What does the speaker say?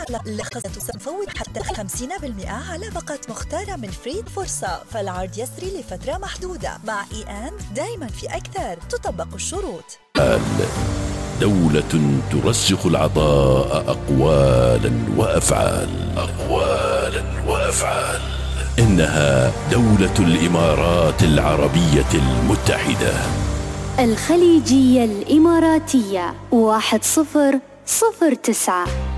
لخصت سنفوت حتى 50% على باقة مختارة من فريد. فرصة، فالعرض يسري لفترة محدودة. مع إي دايما في أكثر، تطبق الشروط. دولة ترسخ العطاء أقوالا وأفعال. إنها دولة الإمارات العربية المتحدة. الخليجية الإماراتية 1009.